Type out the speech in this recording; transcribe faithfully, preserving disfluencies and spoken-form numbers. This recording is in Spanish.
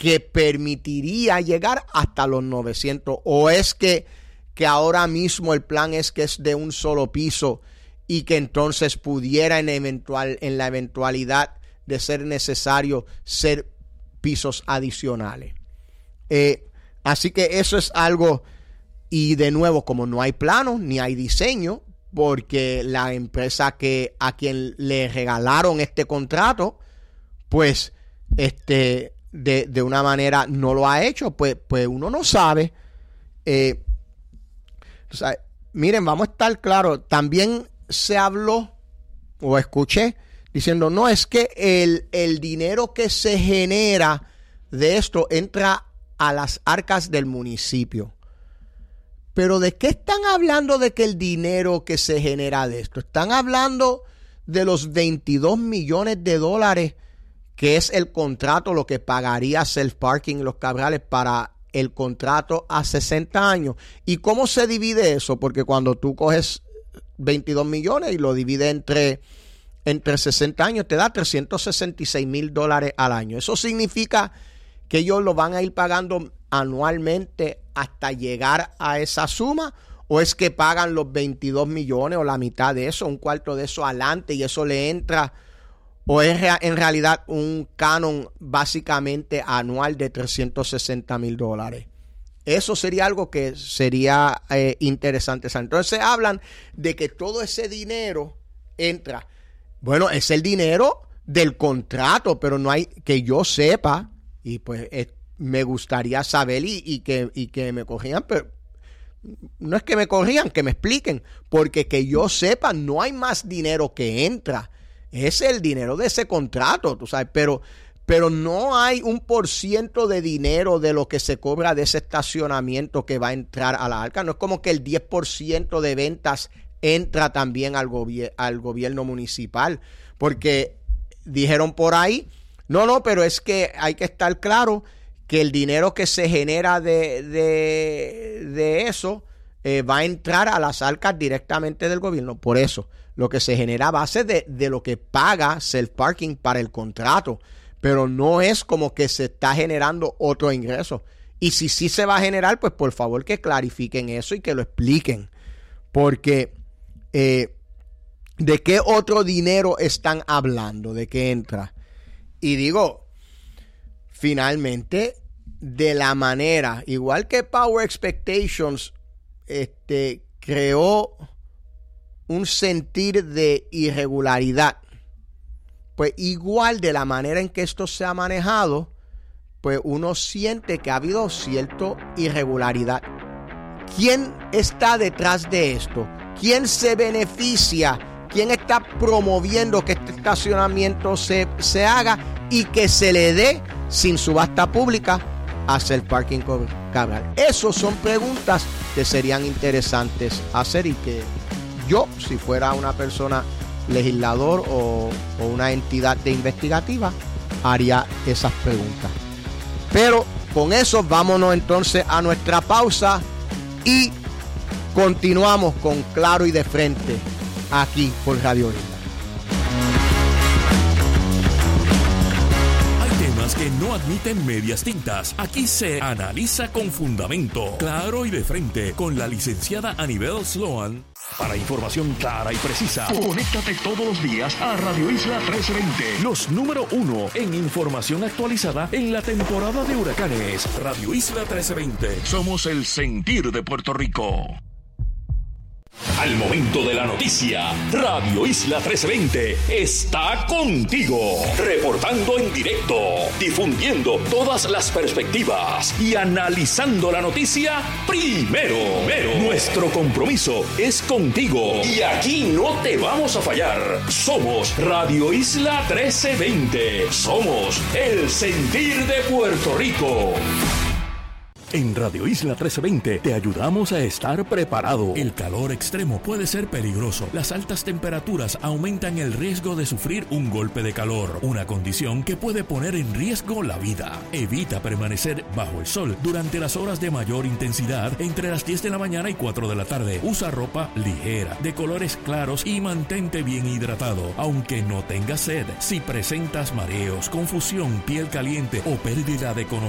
que permitiría llegar hasta los novecientos, o es que, que ahora mismo el plan es que es de un solo piso y que entonces pudiera en, eventual, en la eventualidad de ser necesario ser pisos adicionales. Eh, así que eso es algo, y de nuevo, como no hay plano ni hay diseño, porque la empresa que a quien le regalaron este contrato, pues este de, de una manera no lo ha hecho, pues, pues uno no sabe. Eh, o sea, miren, vamos a estar claros, también se habló o escuché diciendo, no, es que el, el dinero que se genera de esto entra a las arcas del municipio. Pero ¿de qué están hablando de que el dinero que se genera de esto? Están hablando de los veintidós millones de dólares que es el contrato, lo que pagaría Self Parking y Los Cabrales para el contrato a sesenta años. ¿Y cómo se divide eso? Porque cuando tú coges veintidós millones y lo divides entre, entre sesenta años, te da trescientos sesenta y seis mil dólares al año. Eso significa que ellos lo van a ir pagando anualmente hasta llegar a esa suma, o es que pagan los veintidós millones o la mitad de eso, un cuarto de eso adelante y eso le entra, o es en realidad un canon básicamente anual de trescientos sesenta mil dólares. Eso sería algo que sería eh, interesante. Entonces hablan de que todo ese dinero entra. Bueno, es el dinero del contrato, pero no hay, que yo sepa, y pues eh, me gustaría saber y, y, que, y que me corrijan, pero no es que me corrijan, que me expliquen, porque que yo sepa no hay más dinero que entra. Es el dinero de ese contrato, tú sabes, pero, pero no hay un por ciento de dinero de lo que se cobra de ese estacionamiento que va a entrar a la arca. No es como que el diez por ciento de ventas entra también al, gobier- al gobierno municipal, porque dijeron por ahí, no, no, pero es que hay que estar claro que el dinero que se genera de, de, de eso eh, va a entrar a las arcas directamente del gobierno. Por eso, lo que se genera a base de, de lo que paga Self Parking para el contrato, pero no es como que se está generando otro ingreso. Y si sí se va a generar, pues por favor que clarifiquen eso y que lo expliquen, porque eh, ¿de qué otro dinero están hablando? ¿De qué entra? Y digo, finalmente, de la manera, igual que Power Expectations este, creó un sentir de irregularidad, pues igual de la manera en que esto se ha manejado, pues uno siente que ha habido cierta irregularidad. ¿Quién está detrás de esto? ¿Quién se beneficia? ¿Quién está promoviendo que este estacionamiento se, se haga y que se le dé sin subasta pública a Self Parking Cabral? Esas son preguntas que serían interesantes hacer y que yo, si fuera una persona legislador o, o una entidad de investigativa, haría esas preguntas. Pero con eso vámonos entonces a nuestra pausa y continuamos con Claro y de Frente aquí por Radio Isla. Que no admiten medias tintas. Aquí se analiza con fundamento, claro y de frente, con la licenciada Anibel Sloan. Para información clara y precisa, conéctate todos los días a Radio Isla trece veinte. Los número uno en información actualizada en la temporada de huracanes. Radio Isla trece veinte. Somos el sentir de Puerto Rico. Al momento de la noticia, Radio Isla trece veinte está contigo, reportando en directo, difundiendo todas las perspectivas y analizando la noticia primero. primero. Nuestro compromiso es contigo y aquí no te vamos a fallar. Somos Radio Isla trece veinte. Somos el sentir de Puerto Rico. En Radio Isla trece veinte te ayudamos a estar preparado. El calor extremo puede ser peligroso. Las altas temperaturas aumentan el riesgo de sufrir un golpe de calor, una condición que puede poner en riesgo la vida. Evita permanecer bajo el sol durante las horas de mayor intensidad entre las diez de la mañana y cuatro de la tarde. Usa ropa ligera, de colores claros y mantente bien hidratado, aunque no tengas sed. Si presentas mareos, confusión, piel caliente o pérdida de conocimiento,